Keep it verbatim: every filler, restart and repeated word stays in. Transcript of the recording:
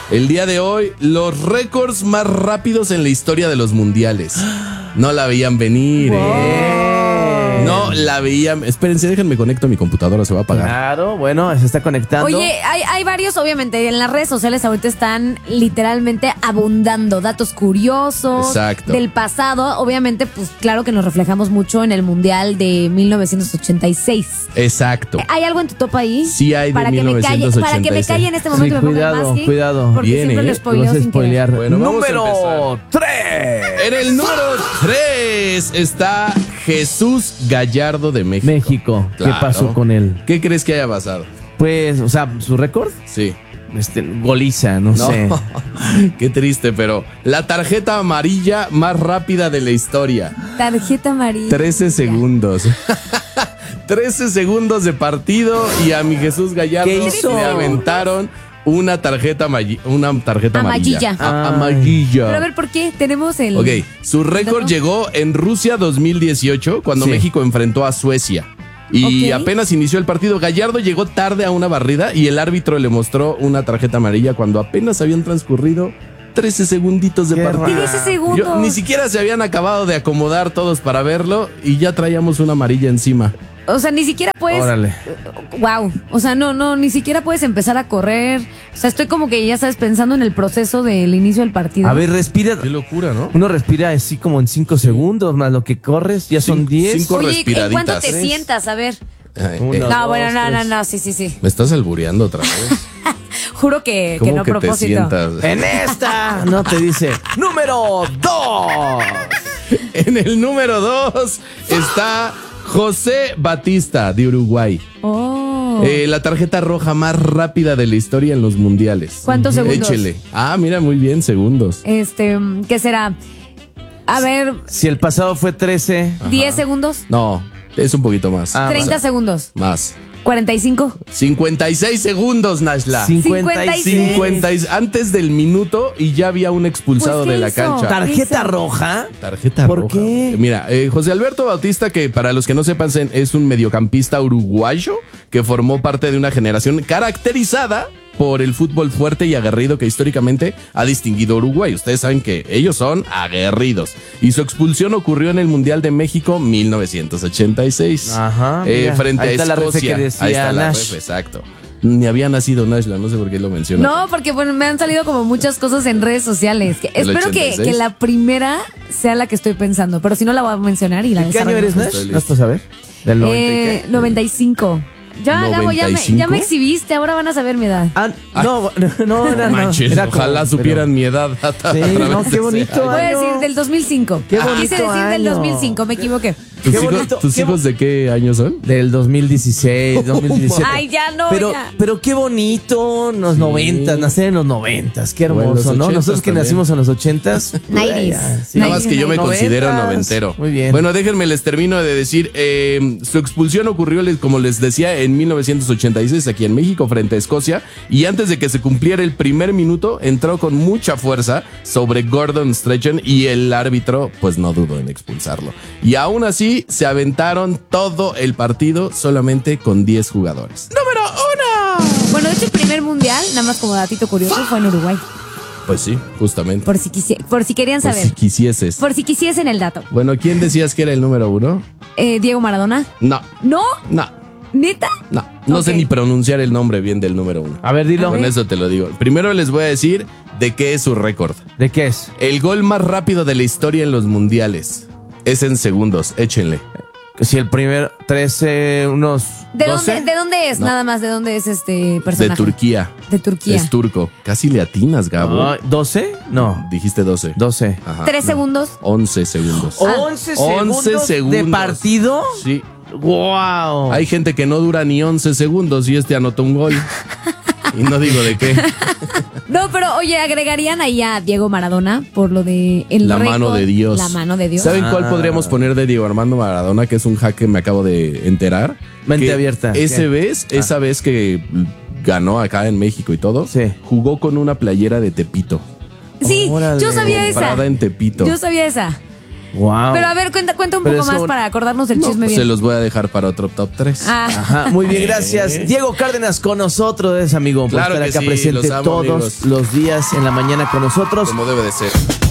El día de hoy, los récords más rápidos en la historia de los mundiales. No la veían venir, wow. eh. No la veían. Espérense, déjenme conecto a mi computadora, se va a apagar. Claro, bueno, se está conectando. Oye, hay, hay varios, obviamente, en las redes sociales ahorita están literalmente abundando datos curiosos. Exacto. Del pasado. Obviamente, pues claro que nos reflejamos mucho en el Mundial de mil novecientos ochenta y seis. Exacto. ¿Hay algo en tu top ahí? Sí hay de para mil novecientos ochenta y seis. Que me calle, para que me calle en este momento sí, y me cuidado, ponga el masking, cuidado. Porque Viene, siempre ¿eh? lo spoileo sin spoilear. Bueno, número tres. En el número tres está Jesús Gallardo de México. México. Claro. ¿Qué pasó con él? ¿Qué crees que haya pasado? Pues, o sea, su récord. Sí. Este, goliza, no, no sé. Qué triste, pero la tarjeta amarilla más rápida de la historia. Tarjeta amarilla. trece segundos. trece segundos de partido y a mi Jesús Gallardo ¿Qué hizo? le aventaron una tarjeta, una tarjeta amarilla. Amarilla. A amarilla. Pero a ver, ¿por qué? Tenemos el... Ok, su récord llegó en Rusia dos mil dieciocho, cuando sí. México enfrentó a Suecia. Y okay. apenas inició el partido, Gallardo llegó tarde a una barrida y el árbitro le mostró una tarjeta amarilla cuando apenas habían transcurrido trece segunditos de Qué partido. trece segundos. Yo, ni siquiera se habían acabado de acomodar todos para verlo y ya traíamos una amarilla encima. O sea, ni siquiera puedes... Órale. Wow. O sea, no, no, ni siquiera puedes empezar a correr. O sea, estoy como que ya sabes pensando en el proceso del inicio del partido. A ver, respira. Qué locura, ¿no? Uno respira así como en cinco segundos, más lo que corres, ya son diez. Cinco Oye, respiraditas. ¿en cuánto te sientas? A ver. Ay, Uno, eh. No, dos, bueno, no, tres. no, no, sí, sí, sí. Me estás albureando otra vez. Juro que, ¿Cómo que no a que te propósito. sientas? En esta, no te dice. Número dos. En el número dos está José Batista de Uruguay. Oh. Eh, la tarjeta roja más rápida de la historia en los mundiales. ¿Cuántos segundos? Échele. Ah, mira, muy bien, segundos. Este, ¿qué será? A ver, Si el pasado fue trece. ¿diez segundos? No, es un poquito más. Ah, ¿treinta más. segundos? Más. ¿cuarenta y cinco? cincuenta y seis segundos, Nashla. cincuenta y seis. cincuenta y seis, antes del minuto y ya había un expulsado Pues, ¿qué de la hizo? cancha. ¿Tarjeta Hizo. roja? Tarjeta ¿Por roja. qué? Mira, eh, José Alberto Bautista, que para los que no sepan es un mediocampista uruguayo que formó parte de una generación caracterizada por el fútbol fuerte y aguerrido que históricamente ha distinguido a Uruguay. Ustedes saben que ellos son aguerridos. Y su expulsión ocurrió en el Mundial de México mil novecientos ochenta y seis. Ajá. Eh, mira, frente ahí a está la refe Escocia. que decía Ahí está la Nash. refe, exacto. Ni había nacido Nashla, no sé por qué lo menciona. No, porque bueno, me han salido como muchas cosas en redes sociales. Que ¿El espero que, ochenta y seis? que la primera sea la que estoy pensando, pero si no la voy a mencionar y la ¿De qué año eres, desarrollamos. Nash? ¿No estás a ver? ¿Del noventa y Eh, qué? noventa y cinco. Ya, Gabo, ya me, ¿noventa y cinco? ya me exhibiste, ahora van a saber mi edad. Ah, no, no, no, no, no. Manches, Era como- ojalá supieran pero- mi edad. a Sí, través no, de qué ese bonito. año. Voy a año. decir del dos mil cinco. Qué Quise bonito decir del año. dos mil cinco, me equivoqué. ¿Tus, Qué hijos, bonito, ¿tus qué hijos de qué año son? Del dos mil dieciséis, dos mil diecisiete. Ay, ya no, Pero, ya. pero qué bonito, en los Sí. noventas, nacer en los noventas, qué O en hermoso, los ¿no? ochentas Nosotros que también. nacimos en los ochentas. nineties. Nada más que yo me Noventas. considero noventero. Muy bien. Bueno, déjenme les termino de decir, eh, su expulsión ocurrió, les- como les decía, en mil novecientos ochenta y seis aquí en México frente a Escocia, y antes de que se cumpliera el primer minuto, entró con mucha fuerza sobre Gordon Strachan y el árbitro pues no dudó en expulsarlo. Y aún así se aventaron todo el partido solamente con diez jugadores. ¡Número uno! Bueno, de hecho el primer mundial, nada más como datito curioso, fue en Uruguay. Pues sí, justamente. Por si, quisi- por si querían Por saber. si quisieses. Por si quisiesen el dato. Bueno, ¿quién decías que era el número uno? Eh, Diego Maradona. No, ¿No? no, ¿Neta? no. No sé Ok. ni pronunciar el nombre bien del número uno. A ver, dilo. Con eso te lo digo. Primero les voy a decir de qué es su récord. ¿De qué es? El gol más rápido de la historia en los mundiales. Es en segundos, échenle. Si el primer trece, unos ¿De doce. dónde, ¿De dónde es? No. Nada más, ¿de dónde es este De personaje? Turquía. De Turquía. Es turco. Casi le atinas, Gabo. Ah, ¿doce? No, Dijiste doce. doce. Ajá. ¿Tres segundos? once segundos. ¿once segundos, once segundos de partido? Sí. ¡Wow! Hay gente que no dura ni once segundos y este anotó un gol. Y no digo de qué. No, pero oye, agregarían ahí a Diego Maradona por lo de el La récord, mano de Dios. La mano de Dios. ¿Saben Ah. cuál podríamos poner de Diego Armando Maradona? Que es un hack que me acabo de enterar. Mente Que abierta. Ese ¿Qué? vez, Ah. esa vez que ganó acá en México y todo, Sí. jugó con una playera de Tepito. Sí, Órale. yo sabía esa. Comprada en Tepito. Yo sabía esa. Wow. Pero a ver, cuenta, cuenta un Pero poco es más un- para acordarnos del No, chisme pues bien. se los voy a dejar para otro top tres. Ah. Ajá, muy bien, gracias. Diego Cárdenas con nosotros, es amigo, por Claro estar que acá sí, presente los amo, todos amigos. los días en la mañana con nosotros. Como debe de ser.